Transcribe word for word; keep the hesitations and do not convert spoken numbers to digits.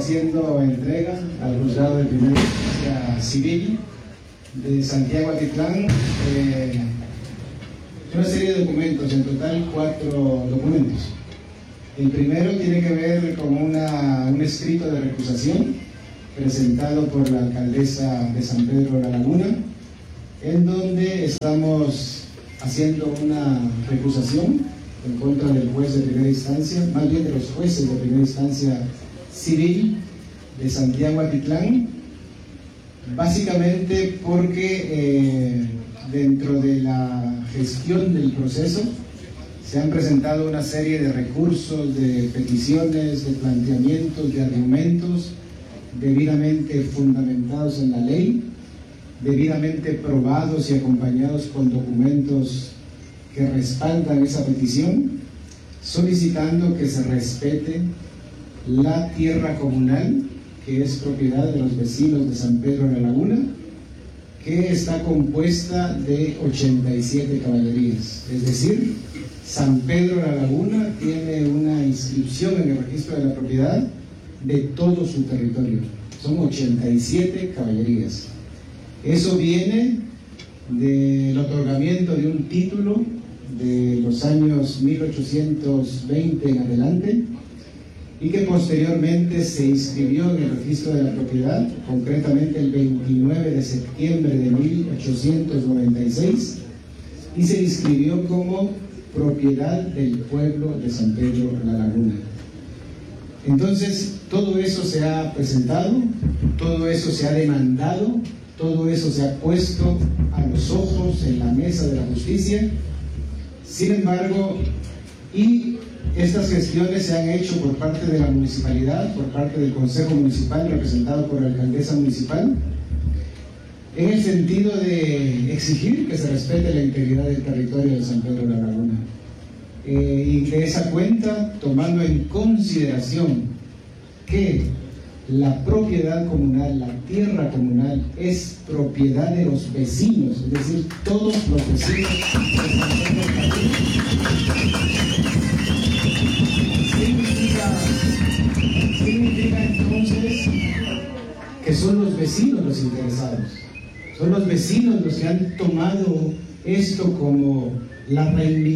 haciendo entrega al juzgado de primera instancia civil de Santiago Atitlán eh, una serie de documentos, en total cuatro documentos. El primero tiene que ver con una, un escrito de recusación presentado por la alcaldesa de San Pedro de la Laguna, en donde estamos haciendo una recusación en contra del juez de primera instancia, más bien de los jueces de primera instancia civil de Santiago Atitlán, básicamente porque eh, dentro de la gestión del proceso se han presentado una serie de recursos, de peticiones, de planteamientos, de argumentos debidamente fundamentados en la ley, debidamente probados y acompañados con documentos que respaldan esa petición, solicitando que se respete la tierra comunal, que es propiedad de los vecinos de San Pedro de la Laguna, que está compuesta de ochenta y siete caballerías. Es decir, San Pedro de la Laguna tiene una inscripción en el registro de la propiedad de todo su territorio. Son ochenta y siete caballerías. Eso viene del otorgamiento de un título de los años mil ochocientos veinte en adelante, y que posteriormente se inscribió en el registro de la propiedad, concretamente el veintinueve de septiembre de mil ochocientos noventa y seis, y se inscribió como propiedad del pueblo de San Pedro de la Laguna. Entonces, todo eso se ha presentado, todo eso se ha demandado, todo eso se ha puesto a los ojos en la mesa de la justicia. Sin embargo, y estas gestiones se han hecho por parte de la municipalidad, por parte del Consejo Municipal, representado por la alcaldesa municipal, en el sentido de exigir que se respete la integridad del territorio de San Pedro de la Laguna. Eh, y de esa cuenta, tomando en consideración que la propiedad comunal, la tierra comunal, es propiedad de los vecinos, es decir, todos los vecinos de San Pedro de la Laguna. Significa, significa entonces que son los vecinos los interesados, son los vecinos los que han tomado esto como la reivindicación